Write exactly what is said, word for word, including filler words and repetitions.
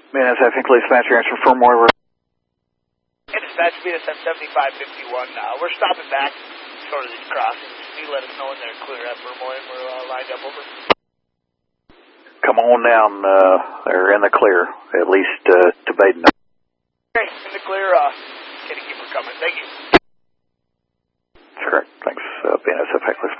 B N S F Hickley, dispatch answer for more. Hey, dispatch, B N S F seventy-five fifty-one. Uh, we're stopping back sort of these crossings. You let us know when they're clear up for more and we're uh, lined up over. Come on down. Uh, they're in the clear, at least uh, to Baden. Okay, in the clear. Uh, can you keep her coming? Thank you. That's correct. Thanks, uh, B N S F Hickley.